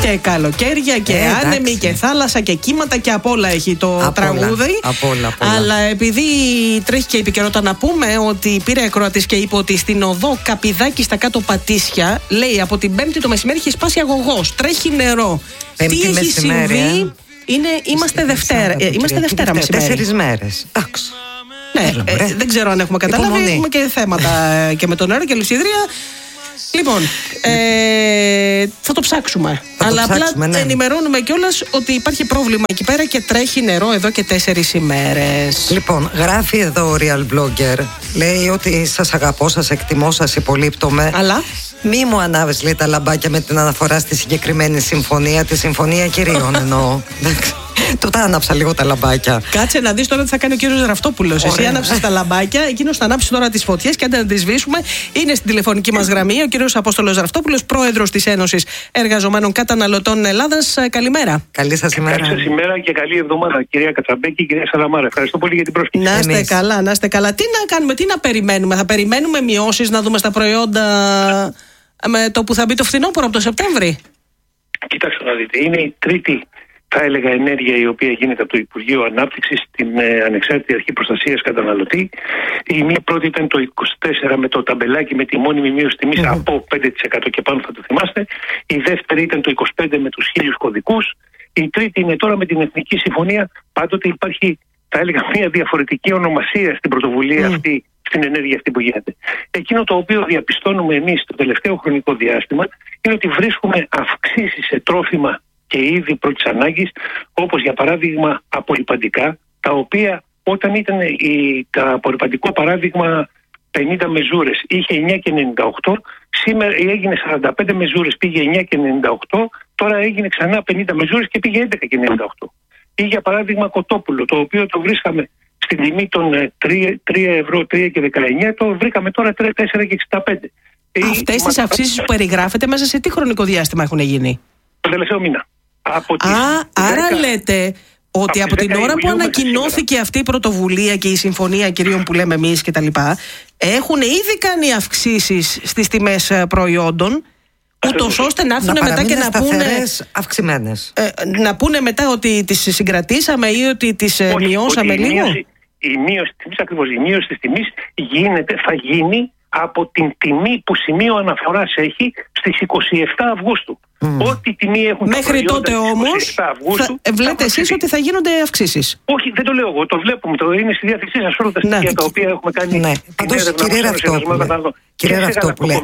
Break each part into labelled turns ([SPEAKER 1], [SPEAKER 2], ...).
[SPEAKER 1] Και καλοκαίρια και άνεμη και θάλασσα και κύματα και απ' όλα έχει το τραγούδι.
[SPEAKER 2] Απ' όλα.
[SPEAKER 1] Αλλά επειδή τρέχει και η επικαιρότητα, να πούμε ότι πήρε ακροατής και είπε ότι στην οδό Καπηδάκη στα κάτω Πατήσια, λέει, από την Πέμπτη το μεσημέρι έχει σπάσει αγωγός. Τρέχει νερό.
[SPEAKER 2] Πέμπτη
[SPEAKER 1] τι έχει συμβεί? Είμαστε Δευτέρα μεσημέρι.
[SPEAKER 2] 4 μέρες. Εντάξει.
[SPEAKER 1] Ναι, δεν ξέρω αν έχουμε καταλάβει. Έχουμε και θέματα και με το νερό και λειψιδρία. Λοιπόν, θα το ψάξουμε. Αλλά απλά ενημερώνουμε κιόλας ότι υπάρχει πρόβλημα εκεί πέρα και τρέχει νερό εδώ και 4 ημέρες.
[SPEAKER 2] Λοιπόν, γράφει εδώ ο Real Blogger. Λέει ότι σας αγαπώ, σας εκτιμώ, σας υπολείπτομαι.
[SPEAKER 1] Αλλά
[SPEAKER 2] μη μου ανάβεις, λέει, τα λαμπάκια με την αναφορά στη συγκεκριμένη συμφωνία, τη συμφωνία κυρίων εννοώ. Του τα άναψα λίγο τα λαμπάκια.
[SPEAKER 1] Κάτσε να δεις τώρα τι θα κάνει ο κύριος Ραυτόπουλος. Εσύ άναψες τα λαμπάκια, εκείνος θα ανάψει τώρα τις φωτιές και αν να τις σβήσουμε. Είναι στην τηλεφωνική μας γραμμή ο κύριος Απόστολος Ραυτόπουλος, πρόεδρος της Ένωσης Εργαζομένων Καταναλωτών Ελλάδας. Καλημέρα.
[SPEAKER 2] Καλή σας ημέρα.
[SPEAKER 3] Καλή σας ημέρα και καλή εβδομάδα, κυρία Κατσαμπέκη, κυρία Σαλαμάρα. Ευχαριστώ πολύ για την πρόσκληση.
[SPEAKER 1] Να είστε καλά, να είστε καλά. Τι να κάνουμε, τι να περιμένουμε? Θα περιμένουμε μειώσεις να δούμε στα προϊόντα με το που θα μπει το φθινόπωρο από το Σεπτέμβρη?
[SPEAKER 3] Κοιτάξτε να δείτε, είναι η τρίτη, θα έλεγα, ενέργεια η οποία γίνεται από το Υπουργείο Ανάπτυξης στην Ανεξάρτητη Αρχή Προστασίας Καταναλωτή. Η μία πρώτη ήταν το 24 με το ταμπελάκι με τη μόνιμη μείωση τιμής από 5% και πάνω, θα το θυμάστε. Η δεύτερη ήταν το 25 με τους 1000 κωδικούς. Η τρίτη είναι τώρα με την Εθνική Συμφωνία. Πάντοτε υπάρχει, θα έλεγα, μια διαφορετική ονομασία στην πρωτοβουλία αυτή, στην ενέργεια αυτή που γίνεται. Εκείνο το οποίο διαπιστώνουμε εμείς το τελευταίο χρονικό διάστημα είναι ότι βρίσκουμε αυξήσεις σε τρόφιμα και είδη πρώτης ανάγκης, όπως για παράδειγμα απορρυπαντικά, τα οποία όταν ήταν τα απορρυπαντικό παράδειγμα 50 μεζούρες είχε 9,98, σήμερα έγινε 45 μεζούρες, πήγε 9,98, τώρα έγινε ξανά 50 μεζούρες και πήγε 11,98. Ή για παράδειγμα κοτόπουλο, το οποίο το βρίσκαμε στην τιμή των 3 ευρώ, 3,19, το βρήκαμε τώρα 4,65.
[SPEAKER 1] Αυτές τις αυξήσεις που περιγράφετε μέσα σε τι χρονικό διάστημα έχουν γίνει?
[SPEAKER 3] Το τελευταίο μήνα.
[SPEAKER 1] Άρα λέτε ότι από την ώρα που ανακοινώθηκε αυτή η πρωτοβουλία και η συμφωνία κυρίων που λέμε εμείς κτλ., έχουν ήδη κάνει αυξήσεις στις τιμές προϊόντων, ούτως ώστε να έρθουν μετά και να πούνε
[SPEAKER 2] αυξημένες.
[SPEAKER 1] Να πούνε μετά ότι τις συγκρατήσαμε ή ότι τις μειώσαμε λίγο.
[SPEAKER 3] Η μείωση της τιμής, ακριβώς η μείωση της τιμής θα γίνει από την τιμή που σημείο αναφοράς έχει στις 27 Αυγούστου. Ό,τι τιμή έχουν
[SPEAKER 1] μέχρι τότε όμως βλέπετε εσείς ότι θα γίνονται αυξήσεις?
[SPEAKER 3] Όχι, δεν το λέω εγώ, το βλέπουμε, είναι στη διάθεσή σας όλα τα στοιχεία τα οποία έχουμε κάνει.
[SPEAKER 2] Ναι, πάντως κύριε Ραυτόπουλε,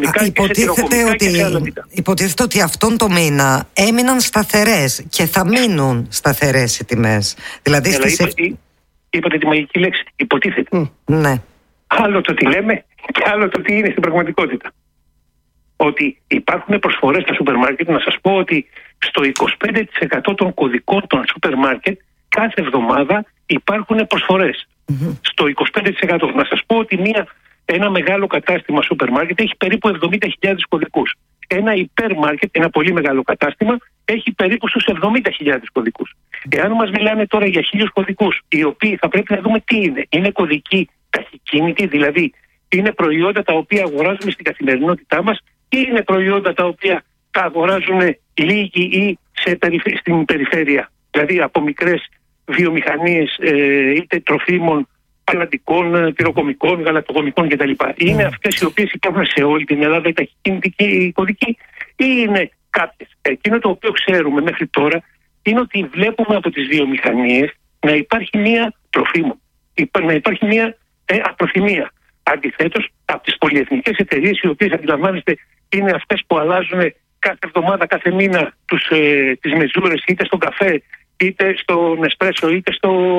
[SPEAKER 2] υποτίθεται ότι αυτόν το μήνα έμειναν σταθερές και θα μείνουν σταθερές οι τιμές. Δηλαδή
[SPEAKER 3] είπατε τη μαγική λέξη, υποτίθεται.
[SPEAKER 2] Ναι.
[SPEAKER 3] Άλλο το τι λέμε και άλλο το τι είναι στην πραγματικότητα. Ότι υπάρχουν προσφορές στα σούπερ μάρκετ. Να σας πω ότι στο 25% των κωδικών των σούπερ μάρκετ κάθε εβδομάδα υπάρχουν προσφορές. Στο 25%. Να σας πω ότι ένα μεγάλο κατάστημα σούπερ μάρκετ έχει περίπου 70.000 κωδικούς. Ένα υπέρ μάρκετ, ένα πολύ μεγάλο κατάστημα, έχει περίπου στους 70.000 κωδικούς. Εάν μας μιλάνε τώρα για 1000 κωδικούς, οι οποίοι θα πρέπει να δούμε τι είναι. Είναι κωδικοί ταχυκίνητοι, δηλαδή είναι προϊόντα τα οποία αγοράζουμε στην καθημερινότητά μας, ή είναι προϊόντα τα οποία τα αγοράζουν λίγοι ή στην περιφέρεια, δηλαδή από μικρές βιομηχανίες είτε τροφίμων, παλαντικών, τυροκομικών, γαλακτοκομικών κτλ. Είναι αυτές οι οποίες υπάρχουν σε όλη την Ελλάδα, οι ταχυκίνητοι κωδικοί, ή είναι κάποιες? Εκείνο το οποίο ξέρουμε μέχρι τώρα είναι ότι βλέπουμε από τις βιομηχανίες να υπάρχει μία τροφίμων, να υπάρχει μία απροθυμία. Αντιθέτως, από τις πολυεθνικές εταιρείες, οι οποίες αντιλαμβάνεστε είναι αυτές που αλλάζουν κάθε εβδομάδα, κάθε μήνα τις μεζούρες, είτε στον καφέ, είτε στον εσπρέσο, είτε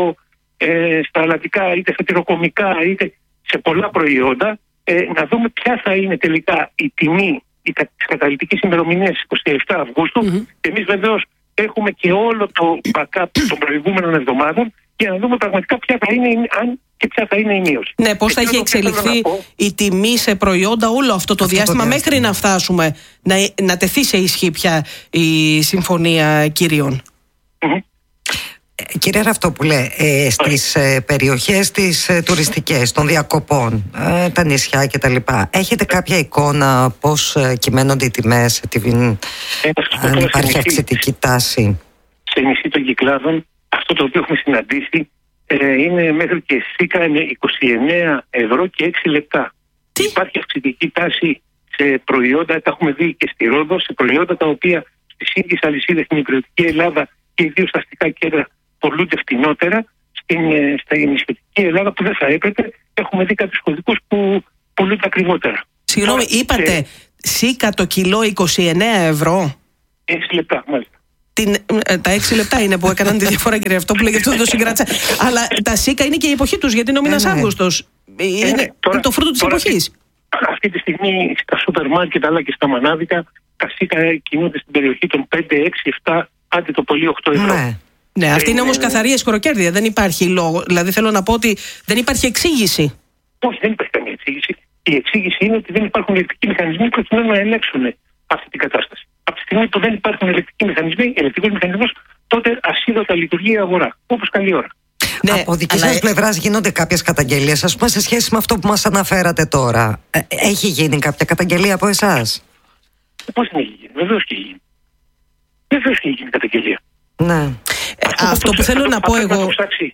[SPEAKER 3] στα αλατικά, είτε στα τυροκομικά, είτε σε πολλά προϊόντα, να δούμε ποια θα είναι τελικά η τιμή της καταλυτικής ημερομηνίας 27 Αυγούστου. Εμείς βεβαίως έχουμε και όλο το backup των προηγούμενων εβδομάδων για να δούμε πραγματικά ποια θα είναι, αν και ποια θα είναι η μείωση.
[SPEAKER 1] Ναι, πώς θα έχει εξελιχθεί η τιμή σε προϊόντα όλο αυτό το διάστημα μέχρι να φτάσουμε να τεθεί σε ισχύ πια η συμφωνία κυρίων.
[SPEAKER 2] Κύριε Ραφτόπουλε, στις περιοχές τις τουριστικές των διακοπών, τα νησιά κτλ., έχετε κάποια εικόνα πώς κυμαίνονται οι τιμές, αν υπάρχει αυξητική τάση?
[SPEAKER 3] Σε νησί των Κυκλάδων, αυτό το οποίο έχουμε συναντήσει είναι μέχρι και ΣΥΚΑ 29 ευρώ και 6 λεπτά. Τι? Υπάρχει αυξητική τάση σε προϊόντα, τα έχουμε δει και στη Ρόδο, σε προϊόντα τα οποία στις ίδιες αλυσίδες στην υπηρετική Ελλάδα και ιδίως στα αστικά κέντρα πολλούνται φτηνότερα. Στην νησιωτική Ελλάδα που δεν θα έπρεπε, έχουμε δει κάποιους κωδικούς που πολλούνται ακριβότερα.
[SPEAKER 1] Συγγνώμη, είπατε ΣΥΚΑ το κιλό 29 ευρώ.
[SPEAKER 3] 6 λεπτά, μάλιστα.
[SPEAKER 1] Τα 6 λεπτά είναι που έκαναν τη διαφορά, κύριε Ραφτόπουλε, γι' αυτό δεν το συγκράτησα. Αλλά τα ΣΥΚΑ είναι και η εποχή τους, γιατί είναι ο μήνας Αύγουστος. Είναι το φρούτο της εποχής.
[SPEAKER 3] Αυτή τη στιγμή στα σούπερ μάρκετ αλλά και στα μανάδικα, τα ΣΥΚΑ κινούνται στην περιοχή των 5, 6, 7, άντε το πολύ 8 ευρώ.
[SPEAKER 1] Ναι, αυτή είναι όμως καθαρή εσχροκέρδεια. Δεν υπάρχει λόγο. Δηλαδή θέλω να πω ότι δεν υπάρχει εξήγηση.
[SPEAKER 3] Όχι, δεν υπάρχει καμία εξήγηση. Η εξήγηση είναι ότι δεν υπάρχουν ελεκτρικοί μηχανισμοί προκειμένου να ελέγξουν αυτή την κατάσταση. Από τη στιγμή που δεν υπάρχουν ελεκτρικοί μηχανισμοί, ελεκτρικός μηχανισμός, τότε ασίδωτα λειτουργεί η αγορά. Όπως καλή ώρα.
[SPEAKER 2] Ναι, από δική σας πλευράς γίνονται κάποιες καταγγελίες, ας πούμε, σε σχέση με αυτό που μας αναφέρατε τώρα? Έχει γίνει κάποια καταγγελία από εσάς?
[SPEAKER 3] Πώς δεν έχει γίνει? Βεβαίως και έχει γίνει. Βεβαίως και έχει γίνει καταγγελία.
[SPEAKER 2] Ναι.
[SPEAKER 1] Αυτό που θέλω να πω εγώ.
[SPEAKER 3] Να το ψάξει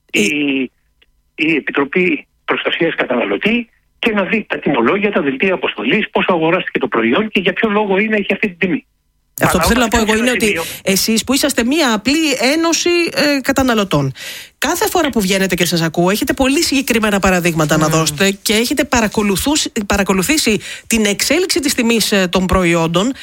[SPEAKER 3] η Επιτροπή Προστασίας Καταναλωτή και να δει τα τιμολόγια, τα δελτία αποστολής, πόσο αγοράστηκε το προϊόν και για ποιο λόγο έχει αυτή την τιμή.
[SPEAKER 1] Αυτό που θέλω να πω εγώ είναι ότι εσείς που είσαστε μία απλή ένωση καταναλωτών, κάθε φορά που βγαίνετε και σας ακούω, έχετε πολύ συγκεκριμένα παραδείγματα να δώσετε και έχετε παρακολουθήσει την εξέλιξη της τιμής των προϊόντων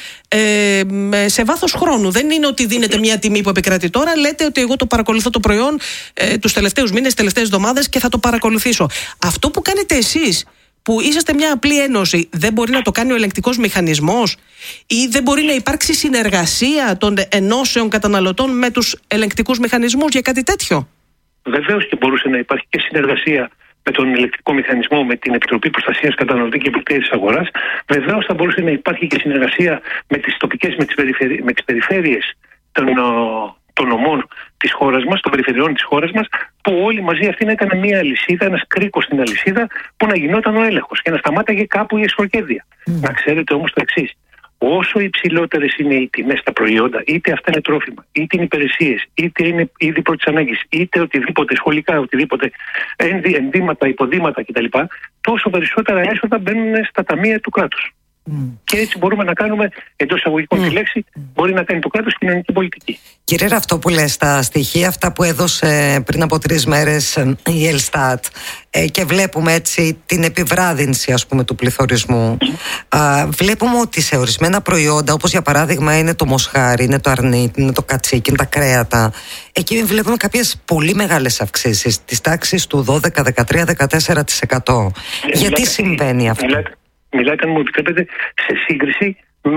[SPEAKER 1] σε βάθος χρόνου. Δεν είναι ότι δίνετε μία τιμή που επικρατεί τώρα, λέτε ότι εγώ το παρακολουθώ το προϊόν τους τελευταίους μήνες, τις τελευταίες εβδομάδες και θα το παρακολουθήσω. Αυτό που κάνετε εσείς, που είσαστε μια απλή ένωση, δεν μπορεί να το κάνει ο ελεγκτικός μηχανισμός ή δεν μπορεί να υπάρξει συνεργασία των ενώσεων καταναλωτών με τους ελεγκτικούς μηχανισμούς για κάτι τέτοιο?
[SPEAKER 3] Βεβαίως και μπορούσε να υπάρχει και συνεργασία με τον ελεγκτικό μηχανισμό, με την Επιτροπή Προστασίας Καταναλωτή και Εποπτείας της Αγοράς. Βεβαίως θα μπορούσε να υπάρχει και συνεργασία με τις τοπικές, με τις περιφέρειες των νομών της χώρας μας, των περιφερειών της χώρας μας, που όλοι μαζί αυτοί να ήταν μια αλυσίδα, ένας κρίκος στην αλυσίδα που να γινόταν ο έλεγχος και να σταμάταγε κάπου η εσχροκέρδεια. Να ξέρετε όμως το εξής. Όσο υψηλότερες είναι οι τιμές στα προϊόντα, είτε αυτά είναι τρόφιμα, είτε είναι υπηρεσίες, είτε είναι είδη πρώτης ανάγκης, είτε οτιδήποτε σχολικά, οτιδήποτε ενδύματα, υποδήματα κτλ., τόσο περισσότερα έσοδα μπαίνουν στα ταμεία του κράτους. Και έτσι μπορούμε να κάνουμε, εντός εισαγωγικών τη λέξη, μπορεί να κάνει το κράτος κοινωνική πολιτική.
[SPEAKER 2] Κύριε Ραφτόπουλε, στα στοιχεία αυτά που έδωσε πριν από 3 μέρες η Ελστάτ και βλέπουμε έτσι την επιβράδυνση, ας πούμε, του πληθωρισμού, βλέπουμε ότι σε ορισμένα προϊόντα, όπως για παράδειγμα είναι το μοσχάρι, είναι το αρνί, είναι το κατσίκι, είναι τα κρέατα, εκεί βλέπουμε κάποιες πολύ μεγάλες αυξήσεις της τάξης του 12, 13, 14%. Γιατί συμβαίνει αυτό?
[SPEAKER 3] Μιλάτε, αν μου επιτρέπετε, σε σύγκριση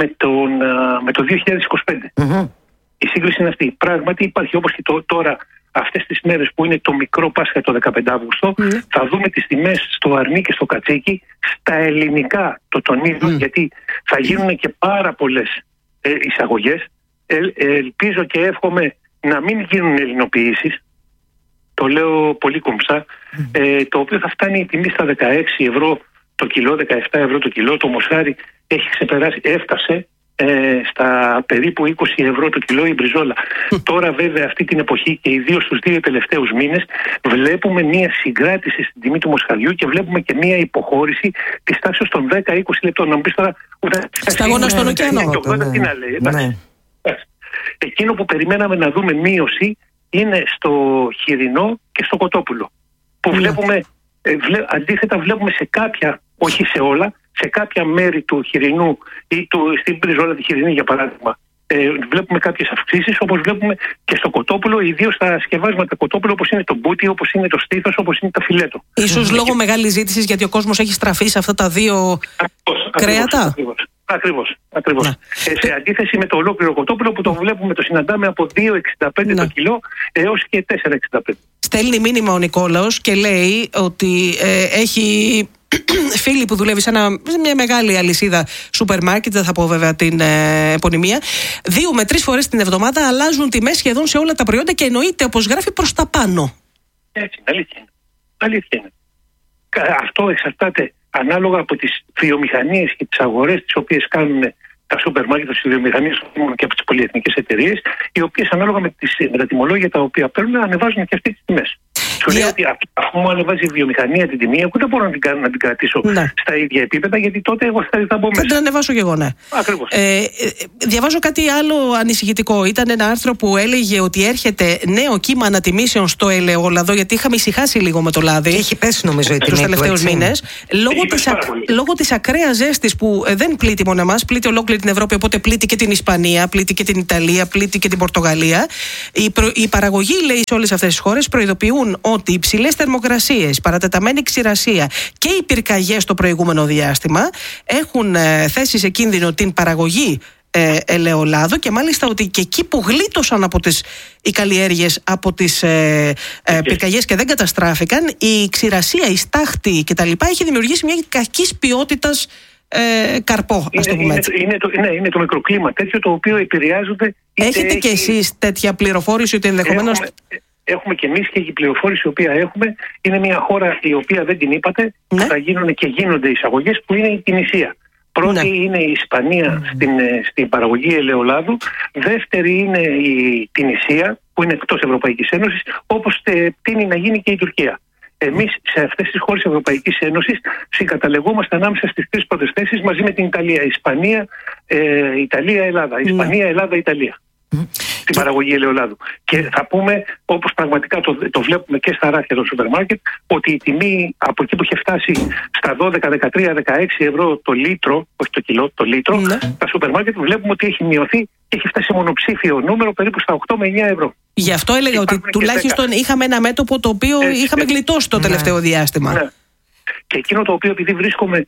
[SPEAKER 3] με το 2025. Η σύγκριση είναι αυτή. Πράγματι υπάρχει, όπως και τώρα αυτές τις μέρες που είναι το μικρό Πάσχα το 15 Αύγουστο, θα δούμε τις τιμές στο αρνί και στο κατσίκι στα ελληνικά, το τονίζω, γιατί θα γίνουν και πάρα πολλές εισαγωγές. Ελπίζω και εύχομαι να μην γίνουν ελληνοποιήσεις. Το λέω πολύ κομψά. Το οποίο θα φτάνει η τιμή στα 16 ευρώ το κιλό, 17 ευρώ το κιλό. Το μοσχάρι έχει ξεπεράσει, έφτασε στα περίπου 20 ευρώ το κιλό η μπριζόλα. Τώρα βέβαια αυτή την εποχή και ιδίως στους 2 τελευταίους μήνες βλέπουμε μία συγκράτηση στην τιμή του μοσχαριού και βλέπουμε και μία υποχώρηση της τάξης των 10-20 λεπτών. Να μου πεις τώρα...
[SPEAKER 1] Σταγόνα στον ωκεανό.
[SPEAKER 3] Εκείνο που περιμέναμε να δούμε μείωση είναι στο χοιρινό και στο κοτόπουλο. Που βλέπουμε, αντίθετα βλέπουμε σε κάποια, όχι σε όλα, σε κάποια μέρη του χοιρινού ή στην μπριζόλα τη χοιρινή για παράδειγμα, βλέπουμε κάποιες αυξήσεις, όπως βλέπουμε και στο κοτόπουλο, ιδίως στα σκευάσματα κοτόπουλο, όπως είναι το μπούτι, όπως είναι το στήθος, όπως είναι το φιλέτο.
[SPEAKER 1] Ίσως λόγω μεγάλης ζήτησης, γιατί ο κόσμος έχει στραφεί σε αυτά τα δύο κρέατα.
[SPEAKER 3] Ακριβώς. Σε αντίθεση με το ολόκληρο κοτόπουλο που το βλέπουμε, το συναντάμε από 2,65 το κιλό έως και 4,65.
[SPEAKER 1] Στέλνει μήνυμα ο Νικόλαος και λέει ότι έχει φίλη που δουλεύει σε μια μεγάλη αλυσίδα σούπερ μάρκετ, δεν θα πω βέβαια την επωνυμία, 2 με 3 φορές την εβδομάδα αλλάζουν τιμές σχεδόν σε όλα τα προϊόντα και εννοείται, όπως γράφει, προς τα πάνω.
[SPEAKER 3] Έτσι, αλήθεια είναι. Αυτό εξαρτάται ανάλογα από τις βιομηχανίες και τις αγορές τις οποίες κάνουν τα σούπερ μάρκετ, τις βιομηχανίες και από τις πολυεθνικές εταιρείες, οι οποίες ανάλογα με τα τιμολόγια τα οποία παίρνουν ανεβάζουν και αυτές τις τιμές. Σου λέει ότι αφού μου ανεβάζει η βιομηχανία την τιμή, εγώ δεν μπορώ να την κρατήσω στα ίδια επίπεδα, γιατί τότε εγώ θα μπω μέσα.
[SPEAKER 1] Θα την ανεβάσω κι εγώ, ναι.
[SPEAKER 3] Ακριβώς.
[SPEAKER 1] Διαβάζω κάτι άλλο ανησυχητικό. Ήταν ένα άρθρο που έλεγε ότι έρχεται νέο κύμα ανατιμήσεων στο ελαιόλαδο, γιατί είχαμε ησυχάσει λίγο με το λάδι.
[SPEAKER 2] Έχει πέσει νομίζω η τιμή
[SPEAKER 1] τους τελευταίους μήνες. Λόγω της ακραίας ζέστης που δεν πλήττει μόνο εμάς, πλήττει ολόκληρη την Ευρώπη, οπότε πλήττει και την Ισπανία, πλήττει και την Ιταλία, πλήττει και την Πορτογαλία. Οι παραγωγοί, λέει, σε όλες αυτές τις χώρες προειδοποιούν ότι οι υψηλές θερμοκρασίες, παρατεταμένη ξηρασία και οι πυρκαγιές το προηγούμενο διάστημα έχουν θέσει σε κίνδυνο την παραγωγή ελαιολάδου, και μάλιστα ότι και εκεί που γλίτωσαν οι καλλιέργειες από τις πυρκαγιές και δεν καταστράφηκαν, η ξηρασία, η στάχτη κτλ. Έχει δημιουργήσει μια κακής ποιότητας καρπό, ας το πούμε έτσι.
[SPEAKER 3] Είναι το μικροκλίμα τέτοιο το οποίο επηρεάζονται.
[SPEAKER 1] Έχετε και εσείς τέτοια πληροφόρηση ότι ενδεχομένως...
[SPEAKER 3] Έχουμε και εμείς, και η πληροφόρηση η οποία έχουμε είναι μια χώρα η οποία δεν την είπατε, ναι. Θα γίνουν και γίνονται εισαγωγές, που είναι η Τινησία. Πρώτη είναι η Ισπανία στην παραγωγή ελαιολάδου, δεύτερη είναι η Τινησία που είναι εκτός Ευρωπαϊκής Ένωσης, όπως τείνει να γίνει και η Τουρκία. Εμείς σε αυτές τις χώρες Ευρωπαϊκής Ένωσης συγκαταλεγόμαστε ανάμεσα στις 3 πρώτες θέσεις μαζί με την Ιταλία. Ισπανία, Ιταλία, Ελλάδα. Ισπανία, Ελλάδα, Ιταλία. Στην παραγωγή ελαιολάδου. Και θα πούμε, όπως πραγματικά το βλέπουμε και στα ράφια των σούπερ μάρκετ, ότι η τιμή από εκεί που είχε φτάσει στα 12, 13, 16 ευρώ το λίτρο, όχι το κιλό, το λίτρο, τα σούπερ μάρκετ βλέπουμε ότι έχει μειωθεί και έχει φτάσει σε μονοψήφιο νούμερο περίπου στα 8 με 9 ευρώ.
[SPEAKER 1] Γι' αυτό έλεγα ότι τουλάχιστον είχαμε ένα μέτωπο το οποίο είχαμε γλιτώσει το τελευταίο διάστημα. Ναι.
[SPEAKER 3] Και εκείνο το οποίο, επειδή βρίσκομαι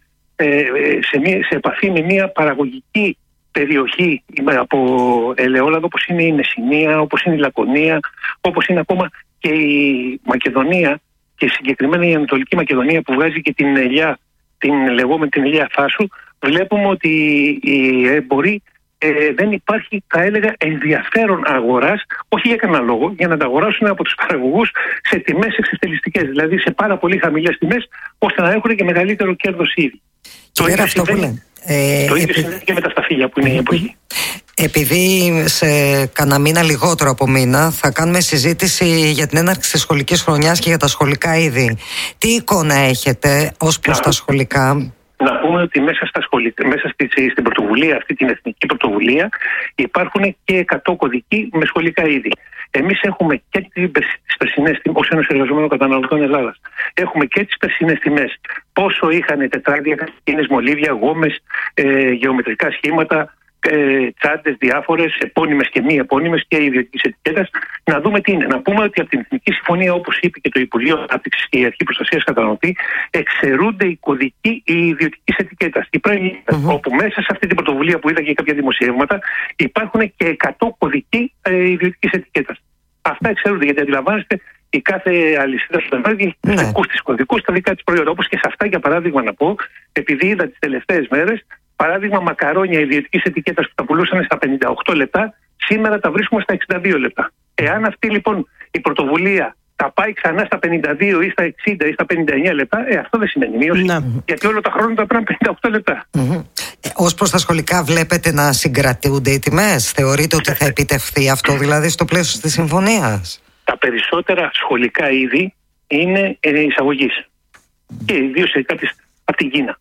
[SPEAKER 3] σε επαφή με μια παραγωγική περιοχή από ελαιόλαδο, όπως είναι η Μεσσηνία, όπως είναι η Λακωνία, όπως είναι ακόμα και η Μακεδονία, και συγκεκριμένα η Ανατολική Μακεδονία που βγάζει και την ελιά, την λεγόμενη την ελιά Θάσου, βλέπουμε ότι οι εμποροί δεν υπάρχει, θα έλεγα, ενδιαφέρον αγοράς, όχι για κανένα λόγο, για να τα αγοράσουν από τους παραγωγούς σε τιμές εξευτελιστικές, δηλαδή σε πάρα πολύ χαμηλές τιμές, ώστε να έχουν και μεγαλύτερο κέρδος ήδη. Το ίδιο συμβαίνει και με τα σταφύλια που είναι η εποχή.
[SPEAKER 2] Επειδή σε κανένα μήνα, λιγότερο από μήνα, θα κάνουμε συζήτηση για την έναρξη της σχολικής χρονιάς και για τα σχολικά είδη. Τι εικόνα έχετε ως προς τα σχολικά?
[SPEAKER 3] Να πούμε ότι μέσα στην πρωτοβουλία, αυτή την εθνική πρωτοβουλία, υπάρχουν και 100 κωδικοί με σχολικά είδη. Εμείς έχουμε και τις περσινές τιμές, ως Ένωση Εργαζομένων Καταναλωτών Ελλάδας, έχουμε και τις περσινές τιμές. Πόσο είχαν τετράδια, κατασκήνες, μολύβια, γόμες, γεωμετρικά σχήματα, τσάντες διάφορες, επώνυμες και μη επώνυμες και ιδιωτικής ετικέτας. Να δούμε τι είναι. Να πούμε ότι από την Εθνική Συμφωνία, όπως είπε και το Υπουργείο Ανάπτυξης και η Αρχή Προστασίας Καταναλωτή, εξαιρούνται οι κωδικοί ιδιωτικής ετικέτας. Όπου μέσα σε αυτή την πρωτοβουλία που είδα και κάποια δημοσιεύματα υπάρχουν και 100 κωδικοί ιδιωτικής ετικέτας. Αυτά εξαιρούνται, γιατί αντιλαμβάνεστε, η κάθε αλυσίδα στο έχει τους δικούς της κωδικούς, τα δικά της προϊόντα. Όπως και σε αυτά, για παράδειγμα, να πω, επειδή είδα τις τελευταίες μέρες, παράδειγμα, μακαρόνια ιδιωτικής ετικέτας που τα πουλούσαν στα 58 λεπτά, σήμερα τα βρίσκουμε στα 62 λεπτά. Εάν αυτή λοιπόν η πρωτοβουλία τα πάει ξανά στα 52 ή στα 60 ή στα 59 λεπτά, αυτό δεν σημαίνει μείωση. Γιατί όλο τα χρόνια τα πρέπει 58 λεπτά.
[SPEAKER 2] Ως προς τα σχολικά, βλέπετε να συγκρατούνται οι τιμές? Θεωρείτε ότι θα επιτευχθεί αυτό, δηλαδή, στο πλαίσιο της συμφωνίας?
[SPEAKER 3] Τα περισσότερα σχολικά είδη είναι εισαγωγής. Και ιδίως σε κάποιες από την Κίνα.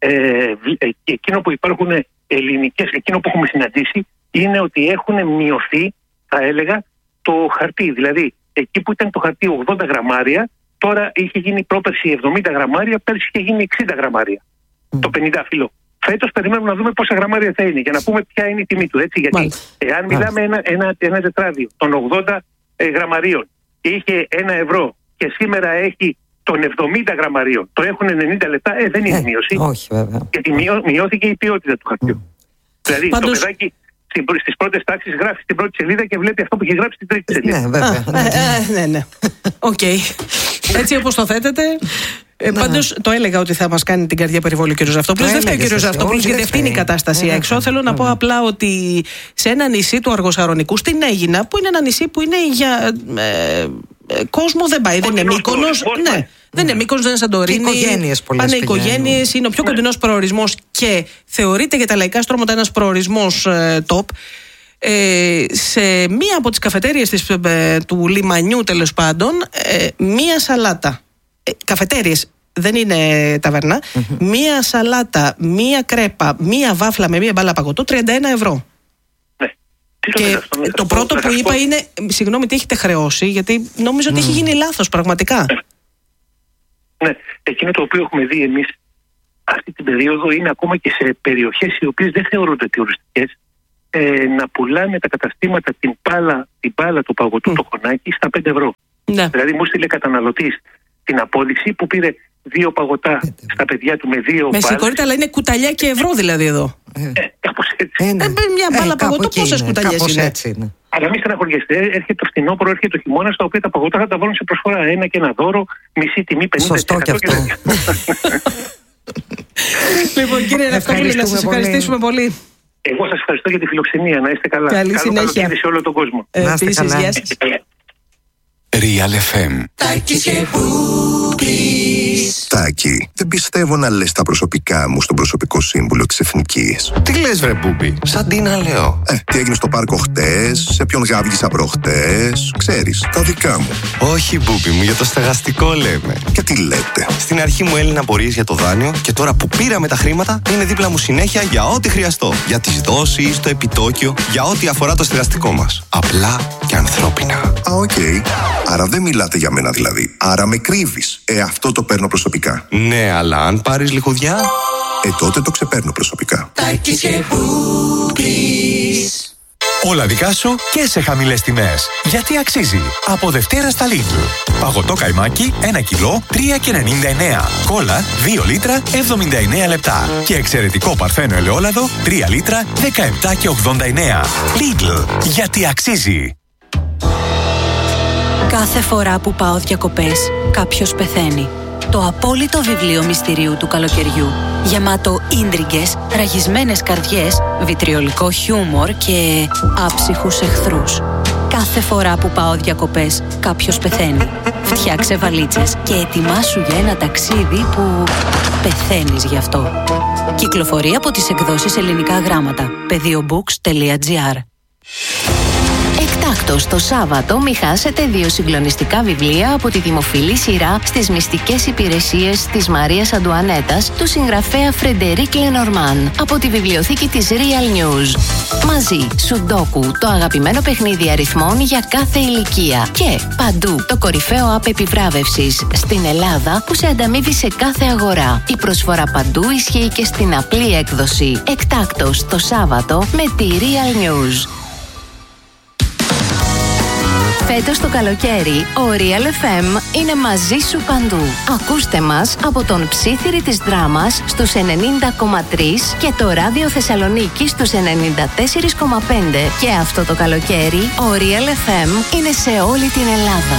[SPEAKER 3] Εκείνο που υπάρχουν ελληνικές, εκείνο που έχουμε συναντήσει, είναι ότι έχουν μειωθεί, θα έλεγα, το χαρτί. Δηλαδή, εκεί που ήταν το χαρτί 80 γραμμάρια, τώρα είχε γίνει πρόπερση 70 γραμμάρια, πέρσι είχε γίνει 60 γραμμάρια. Το 50 φύλλο. Φέτος περιμένουμε να δούμε πόσα γραμμάρια θα είναι, για να πούμε ποια είναι η τιμή του. Έτσι, γιατί εάν μιλάμε ένα τετράδιο των 80 γραμμαρίων και είχε 1 ευρώ και σήμερα έχει των 70 γραμμαρίων, το έχουν 90 λεπτά, δεν είναι μείωση.
[SPEAKER 2] Όχι, βέβαια.
[SPEAKER 3] Γιατί μειώθηκε η ποιότητα του χαρτιού. Δηλαδή, το παιδάκι στις πρώτες τάξεις γράφει στην πρώτη σελίδα και βλέπει αυτό που έχει γράψει στην τρίτη σελίδα.
[SPEAKER 2] Ναι, βέβαια.
[SPEAKER 1] Ναι. Οκ. Έτσι όπως το θέτετε. Πάντως το έλεγα ότι θα μας κάνει την καρδιά περιβόλη ο κ. Ζαυτόπουλος. Δεν φταίει ο κ. Ζαυτόπουλος, γιατί αυτή είναι η κατάσταση έξω. Θέλω να πω απλά ότι σε ένα νησί του Αργοσαρονικού, στην Αίγινα, που είναι ένα νησί που είναι για κόσμο, δεν πάει. Δεν είναι Μύκονος. Ναι. Δεν είναι Μύκονος, δεν είναι Σαντορίνη. Πάνε οικογένειες, είναι ο πιο κοντινός προορισμός και θεωρείται για τα λαϊκά στρώματα ένας προορισμός top. Σε μία από τις καφετέριες του λιμανιού, τέλος πάντων, μία σαλάτα. Καφετέριες, δεν είναι ταβέρνα. Μία σαλάτα, μία κρέπα, μία βάφλα με μία μπάλα παγωτό, 31 ευρώ. Και το πρώτο που είπα είναι, συγγνώμη, τι έχετε χρεώσει, γιατί νόμιζα ότι έχει γίνει λάθος πραγματικά.
[SPEAKER 3] Ναι, εκείνο το οποίο έχουμε δει εμείς αυτή την περίοδο είναι ακόμα και σε περιοχές οι οποίες δεν θεωρούνται τουριστικές, να πουλάνε τα καταστήματα την πάλα του παγωτού, το χωνάκι, στα 5 ευρώ. Ναι. Δηλαδή μου στείλε καταναλωτής την απόδειξη που πήρε 2 παγωτά στα παιδιά του με 2 μπάλες. Με συγχωρείτε, αλλά είναι κουταλιά και ευρώ δηλαδή εδώ. Κάπως έτσι.
[SPEAKER 1] Μια μπάλα παγωτό, πόσες κουταλιές είναι.
[SPEAKER 2] Έτσι.
[SPEAKER 3] Αλλά μην στεναχωριέστε, έρχεται το φθινόπωρο, έρχεται το χειμώνα, στα οποία τα παγωτά θα τα βάλουν σε προσφορά. Ένα και ένα δώρο, μισή τιμή, 50%.
[SPEAKER 2] Σωστό και αυτό.
[SPEAKER 1] Λοιπόν, κύριε Ραυτόπουλε, να σας ευχαριστήσουμε πολύ.
[SPEAKER 3] Εγώ σας ευχαριστώ για τη φιλοξενία. Να είστε καλά.
[SPEAKER 1] Καλή συνέχεια
[SPEAKER 3] σε όλο τον κόσμο.
[SPEAKER 2] Να είστε καλά.
[SPEAKER 1] Γεια σας.
[SPEAKER 4] Real FM.
[SPEAKER 5] Τάκη, δεν πιστεύω να λες τα προσωπικά μου στον προσωπικό σύμβουλο της Εθνικής.
[SPEAKER 4] Τι λες βρε Μπούμπι, σαν τι να λέω.
[SPEAKER 5] Τι έγινε στο πάρκο χτες, σε ποιον γάβγισα προχτές, ξέρεις, τα δικά μου.
[SPEAKER 4] Όχι Μπούμπι μου, για το στεγαστικό λέμε.
[SPEAKER 5] Και τι λέτε.
[SPEAKER 4] Στην αρχή μου έλυνα απορίες για το δάνειο και τώρα που πήραμε τα χρήματα είναι δίπλα μου συνέχεια για ό,τι χρειαστώ. Για τις δόσεις, το επιτόκιο, για ό,τι αφορά το στεγαστικό μας. Απλά και ανθρώπινα.
[SPEAKER 5] Οκ. Άρα δεν μιλάτε για μένα δηλαδή. Άρα με κρύβεις. Αυτό το παίρνω προσωπικά.
[SPEAKER 4] Ναι, αλλά αν πάρεις λιχουδιά.
[SPEAKER 5] Τότε το ξεπαίρνω προσωπικά.
[SPEAKER 6] Όλα δικά σου και σε χαμηλές τιμές. Γιατί αξίζει. Από Δευτέρα στα Lidl. Παγωτό καϊμάκι 1 κιλό 3,99. Κόλλα 2 λίτρα 79 λεπτά. Και εξαιρετικό παρθένο ελαιόλαδο 3 λίτρα 17,89. Lidl. Γιατί αξίζει.
[SPEAKER 7] Κάθε φορά που πάω διακοπές, κάποιος πεθαίνει. Το απόλυτο βιβλίο μυστηρίου του καλοκαιριού. Γεμάτο ίντριγκες, ραγισμένες καρδιές, βιτριολικό χιούμορ και άψυχους εχθρούς. Κάθε φορά που πάω διακοπές, κάποιος πεθαίνει. Φτιάξε βαλίτσες και ετοιμάσου για ένα ταξίδι που πεθαίνεις γι' αυτό. Κυκλοφορεί από τις εκδόσεις Ελληνικά Γράμματα. Pediobooks.gr. Εκτάκτως το Σάββατο μη χάσετε 2 συγκλονιστικά βιβλία από τη δημοφιλή σειρά στις μυστικές υπηρεσίες της Μαρίας Αντουανέτας του συγγραφέα Φρεντερίκ Λενορμάν από τη βιβλιοθήκη της Real News. Μαζί, Σουντόκου, το αγαπημένο παιχνίδι αριθμών για κάθε ηλικία και παντού το κορυφαίο app επιβράβευσης στην Ελλάδα που σε ανταμείβει σε κάθε αγορά. Η προσφορά παντού ισχύει και στην απλή έκδοση. Εκτάκτως το Σάββατο με τη Real News. Φέτος το καλοκαίρι, ο Real FM είναι μαζί σου παντού. Ακούστε μας από τον Ψήθυρη της Δράμας στους 90,3 και το Ράδιο Θεσσαλονίκη στους 94,5. Και αυτό το καλοκαίρι, ο Real FM είναι σε όλη την Ελλάδα.